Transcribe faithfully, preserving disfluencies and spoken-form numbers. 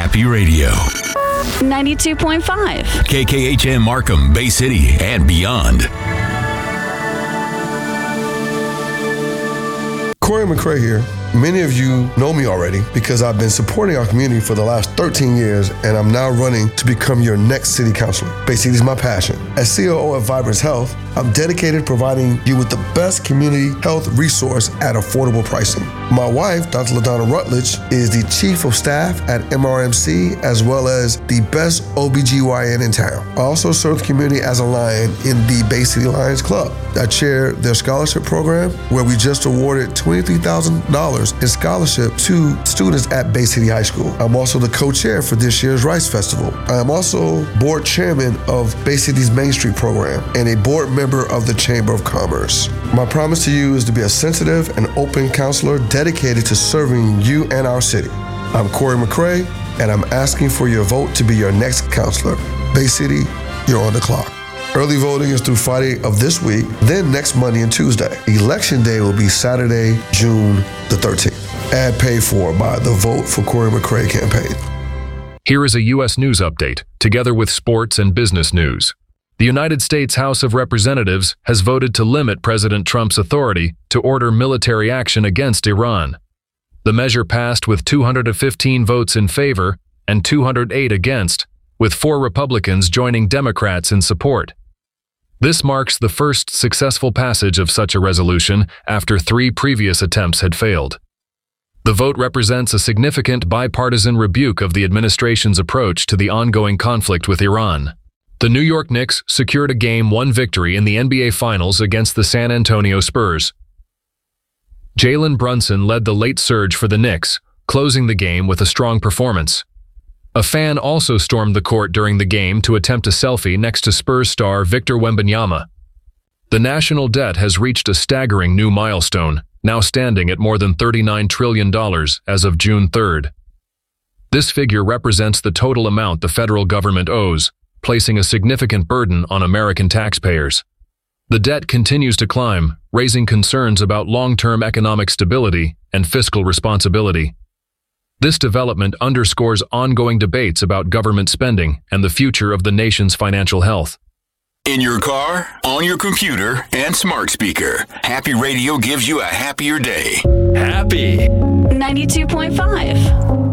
Happy Radio. ninety-two point five. K K H M Markham, Bay City, and beyond. Corey McCray here. Many of you know me already because I've been supporting our community for the last thirteen years, and I'm now running to become your next city councilor. Bay City is my passion. As C O O of Vibrance Health, I'm dedicated to providing you with the best community health resource at affordable pricing. My wife, Doctor LaDonna Rutledge, is the Chief of Staff at M R M C, as well as the best O B G Y N in town. I also serve the community as a Lion in the Bay City Lions Club. I chair their scholarship program, where we just awarded twenty-three thousand dollars in scholarship to students at Bay City High School. I'm also the co-chair for this year's Rice Festival. I am also board chairman of Bay City's Main Street program and a board member of the Chamber of Commerce. My promise to you is to be a sensitive and open counselor dedicated to serving you and our city. I'm Corey McCray, and I'm asking for your vote to be your next counselor. Bay City, you're on the clock. Early voting is through Friday of this week, then next Monday and Tuesday. Election day will be Saturday, June the thirteenth. Ad paid for by the Vote for Corey McCray campaign. Here is a U S news update, together with sports and business news. The United States House of Representatives has voted to limit President Trump's authority to order military action against Iran. The measure passed with two hundred fifteen votes in favor and two hundred eight against, with four Republicans joining Democrats in support. This marks the first successful passage of such a resolution after three previous attempts had failed. The vote represents a significant bipartisan rebuke of the administration's approach to the ongoing conflict with Iran. The New York Knicks secured a Game one victory in the N B A Finals against the San Antonio Spurs. Jalen Brunson led the late surge for the Knicks, closing the game with a strong performance. A fan also stormed the court during the game to attempt a selfie next to Spurs star Victor Wembanyama. The national debt has reached a staggering new milestone, now standing at more than thirty-nine trillion dollars as of June third. This figure represents the total amount the federal government owes, placing a significant burden on American taxpayers. The debt continues to climb, raising concerns about long-term economic stability and fiscal responsibility. This development underscores ongoing debates about government spending and the future of the nation's financial health. In your car, on your computer, and smart speaker, Happy Radio gives you a happier day. Happy. ninety-two point five.